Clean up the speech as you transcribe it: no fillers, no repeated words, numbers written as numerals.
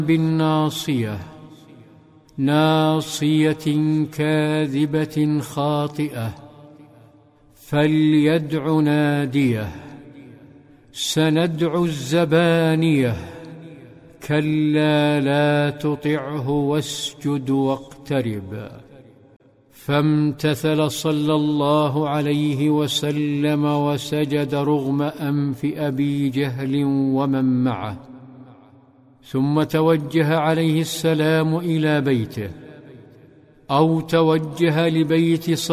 بالناصية، ناصية كاذبة خاطئة، فليدع ناديه. سندع الزبانية، كلا لا تطعه واسجد واقترب. فامتثل صلى الله عليه وسلم وسجد رغم أنف أبي جهل ومن معه، ثم توجه عليه السلام إلى بيته، أو توجه لبيت